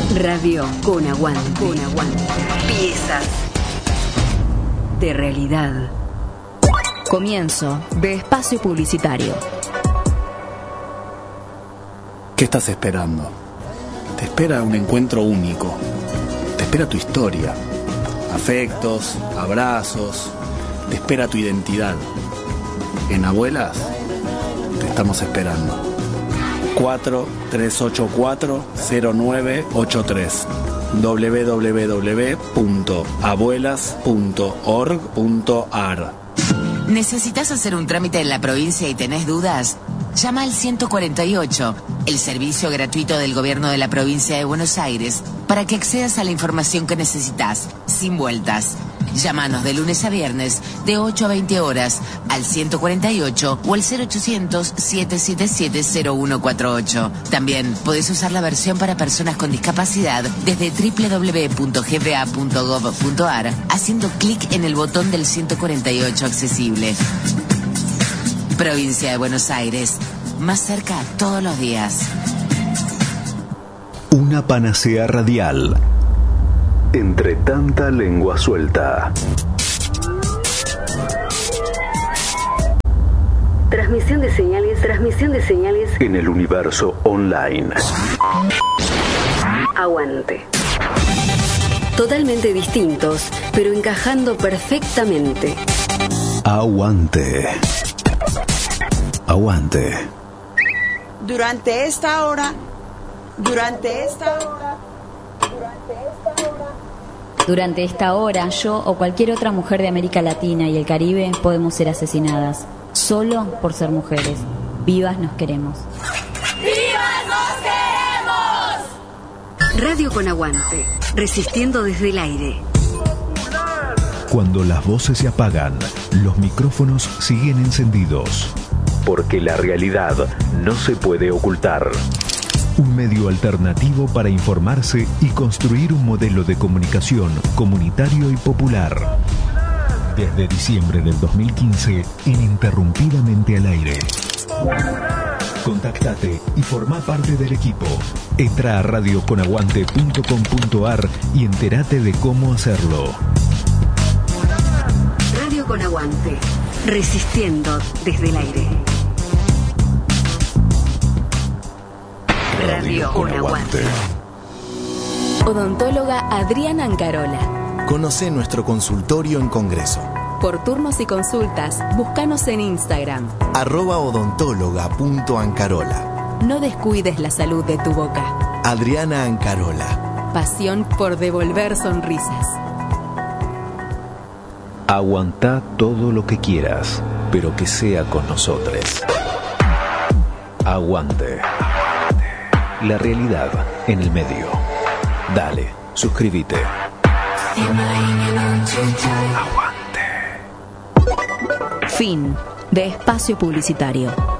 Radio con aguante. Con aguante. Piezas de realidad. Comienzo de espacio publicitario. ¿Qué estás esperando? Te espera un encuentro único. Te espera tu historia. Afectos, abrazos. Te espera tu identidad. En Abuelas te estamos esperando. 4384-0983 www.abuelas.org.ar. ¿Necesitas hacer un trámite en la provincia y tenés dudas? Llama al 148, el servicio gratuito del gobierno de la provincia de Buenos Aires, para que accedas a la información que necesitas, sin vueltas. Llámanos de lunes a viernes, de 8 a 20 horas, al 148 o al 0800-777-0148. También podés usar la versión para personas con discapacidad desde www.gba.gov.ar, haciendo clic en el botón del 148 accesible. Provincia de Buenos Aires, más cerca todos los días. Una panacea radial. Entre tanta lengua suelta. Transmisión de señales en el universo online. Aguante. Totalmente distintos, pero encajando perfectamente. Aguante. Aguante. Durante esta hora. Durante esta hora, yo o cualquier otra mujer de América Latina y el Caribe podemos ser asesinadas, solo por ser mujeres. Vivas nos queremos. ¡Vivas nos queremos! Radio con aguante, resistiendo desde el aire. Cuando las voces se apagan, los micrófonos siguen encendidos. Porque la realidad no se puede ocultar. Un medio alternativo para informarse y construir un modelo de comunicación comunitario y popular. Desde diciembre del 2015, ininterrumpidamente al aire. Contactate y forma parte del equipo. Entra a radioconaguante.com.ar y entérate de cómo hacerlo. Radio con aguante, resistiendo desde el aire. Radio con aguante. Odontóloga Adriana Ancarola. Conoce nuestro consultorio en Congreso. Por turnos y consultas, búscanos en Instagram. @odontóloga.ancarola. No descuides la salud de tu boca. Adriana Ancarola. Pasión por devolver sonrisas. Aguantá todo lo que quieras, pero que sea con nosotros. Aguante. La realidad en el medio. Dale, suscríbete. Fin de espacio publicitario.